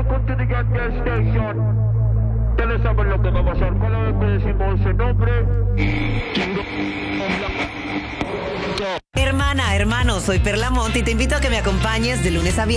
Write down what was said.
welcome to the gas station. Ustedes saben lo que va a pasar cada vez que decimos ese nombre. Hermana, hermano, soy Perla Monte y te invito a que me acompañes de lunes a viernes